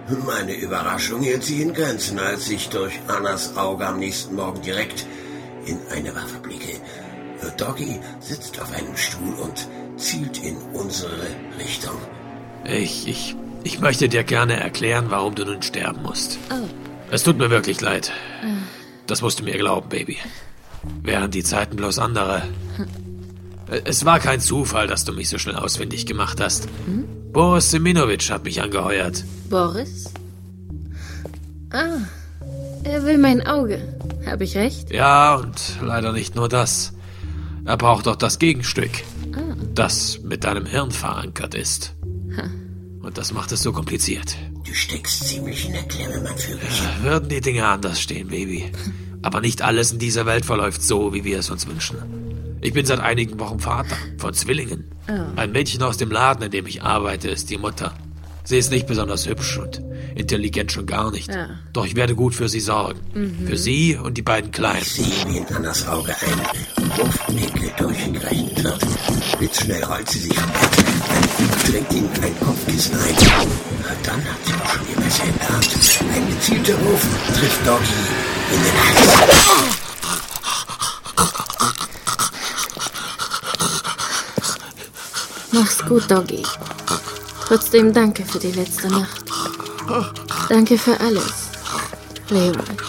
Meine Überraschung hielt sich in Grenzen, als ich durch Annas Auge am nächsten Morgen direkt in eine Waffe blicke. Doggy sitzt auf einem Stuhl und zielt in unsere Richtung. Ich möchte dir gerne erklären, warum du nun sterben musst. Oh. Es tut mir wirklich leid. Das musst du mir glauben, Baby. Wären die Zeiten bloß andere. Es war kein Zufall, dass du mich so schnell ausfindig gemacht hast. Boris Seminovic hat mich angeheuert. Boris? Er will mein Auge. Habe ich recht? Ja, und leider nicht nur das. Er braucht auch das Gegenstück, das mit deinem Hirn verankert ist. Und das macht es so kompliziert. Du steckst ziemlich in der Klemme, mein Vögelchen. Würden die Dinge anders stehen, Baby. Aber nicht alles in dieser Welt verläuft so, wie wir es uns wünschen. Ich bin seit einigen Wochen Vater von Zwillingen. Ein Mädchen aus dem Laden, in dem ich arbeite, ist die Mutter. Sie ist nicht besonders hübsch und intelligent schon gar nicht. Ja. Doch ich werde gut für sie sorgen. Für sie und die beiden Kleinen. Ich sehe, wie in Annas Auge ein Wurfwinkel durchgerechnet wird. Blitzschnell rollt sie sich am Bett, drängt ihm ein Kopfkissen ein. Dann hat sie auch schon ihr Messer in der Hand. Ein gezielter Wurf trifft Doggy in den Hals. Mach's gut, Doggy. Trotzdem danke für die letzte Nacht. Danke für alles, Leroy.